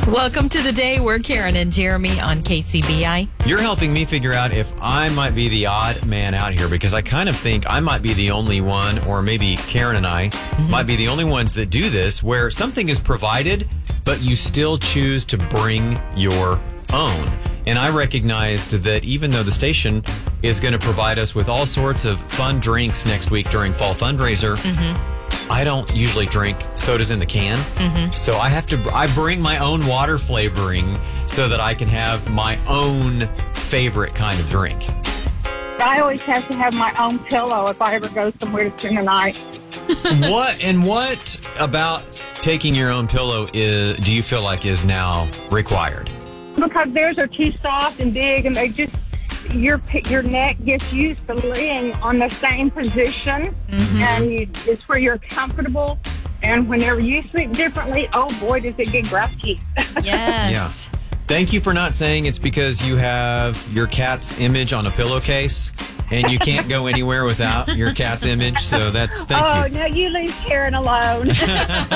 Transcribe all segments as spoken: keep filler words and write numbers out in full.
Welcome to the day. We're Karen and Jeremy on K C B I. You're helping me figure out if I might be the odd man out here, because I kind of think I might be the only one, or maybe Karen and I mm-hmm. might be the only ones that do this, where something is provided, but you still choose to bring your own. And I recognized that even though the station is going to provide us with all sorts of fun drinks next week during Fall Fundraiser, mm-hmm. I don't usually drink sodas in the can. Mm-hmm. So I have to, I bring my own water flavoring so that I can have my own favorite kind of drink. I always have to have my own pillow if I ever go somewhere to spend the night. What, and what about taking your own pillow is, do you feel like is now required? Because theirs are too soft and big, and they just, your your neck gets used to laying on the same position, mm-hmm. and you, it's where you're comfortable. And whenever you sleep differently, oh boy, does it get grafty. Yes. Yeah. Thank you for not saying it's because you have your cat's image on a pillowcase and you can't go anywhere without your cat's image. So that's thank oh, you. Oh no, you leave Karen alone. That's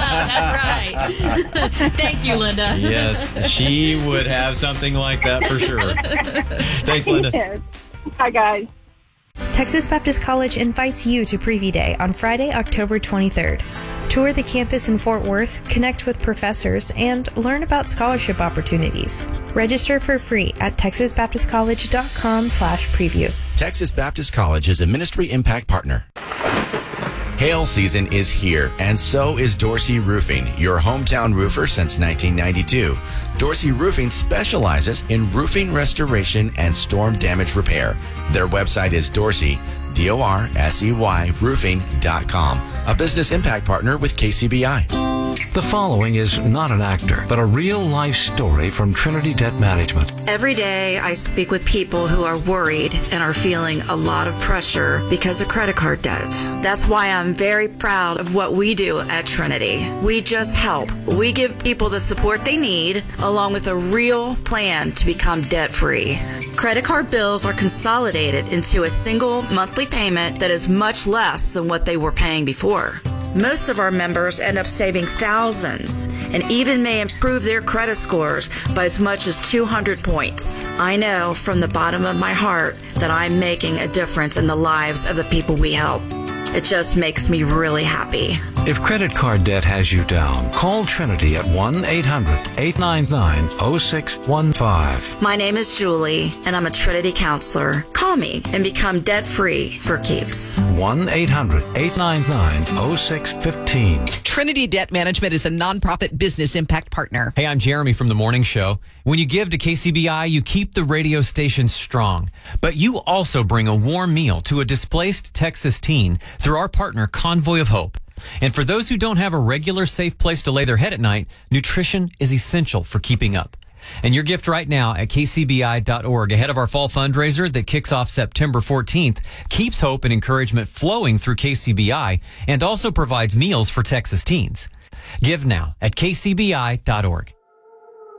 right. Thank you, Linda. Yes, she would have something like that for sure. Thanks, Linda. Yes. Hi, guys. Texas Baptist College invites you to Preview Day on Friday, October twenty-third. Tour the campus in Fort Worth, connect with professors, and learn about scholarship opportunities. Register for free at texas baptist college dot com slash preview. Texas Baptist College is a Ministry Impact Partner. Hail season is here, and so is Dorsey Roofing, your hometown roofer since nineteen ninety-two. Dorsey Roofing specializes in roofing restoration and storm damage repair. Their website is Dorsey, D O R S E Y, roofing dot com, a business impact partner with K C B I. The following is not an actor, but a real-life story from Trinity Debt Management. Every day I speak with people who are worried and are feeling a lot of pressure because of credit card debt. That's why I'm very proud of what we do at Trinity. We just help. We give people the support they need, along with a real plan to become debt-free. Credit card bills are consolidated into a single monthly payment that is much less than what they were paying before. Most of our members end up saving thousands and even may improve their credit scores by as much as two hundred points. I know from the bottom of my heart that I'm making a difference in the lives of the people we help. It just makes me really happy. If credit card debt has you down, call Trinity at one eight hundred eight nine nine oh six one five. My name is Julie, and I'm a Trinity counselor. Call me and become debt-free for keeps. one eight hundred eight nine nine oh six one five. Trinity Debt Management is a nonprofit business impact partner. Hey, I'm Jeremy from The Morning Show. When you give to K C B I, you keep the radio station strong, but you also bring a warm meal to a displaced Texas teen through our partner, Convoy of Hope. And for those who don't have a regular safe place to lay their head at night, nutrition is essential for keeping up. And your gift right now at k c b i dot org ahead of our fall fundraiser that kicks off September fourteenth keeps hope and encouragement flowing through K C B I and also provides meals for Texas teens. Give now at k c b i dot org.